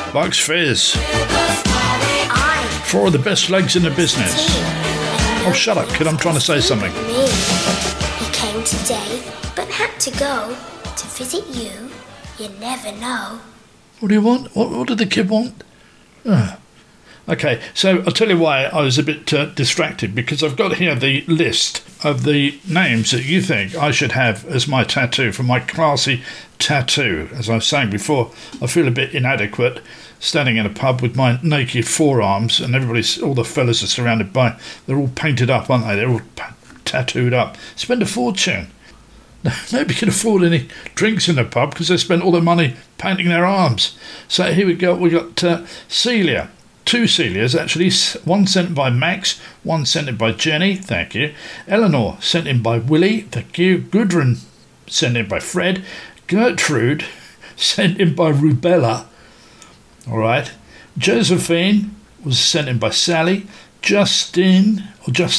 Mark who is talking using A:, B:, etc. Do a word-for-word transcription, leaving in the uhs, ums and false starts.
A: Bucks Fizz. Four of the best legs in the business. Oh, shut up, kid, I'm trying to say something.
B: Me. He came today, but had to go to visit you. You never know.
A: What do you want? What, what did the kid want? Oh. Okay, so I'll tell you why I was a bit uh, distracted, because I've got here the list of the names that you think I should have as my tattoo for my classy tattoo. As I was saying before, I feel a bit inadequate standing in a pub with my naked forearms, and everybody's, all the fellas are surrounded by, they're all painted up, aren't they? They're all p- tattooed up. Spend a fortune. Nobody can afford any drinks in the pub because they spent all their money painting their arms. So here we go. We got uh, Celia. Two Celias, actually. One sent by Max, one sent in by Jenny, thank you. Eleanor, sent in by Willie, thank you. Gudrun, sent in by Fred. Gertrude, sent in by Rubella. All right. Josephine was sent in by Sally. Justin, or just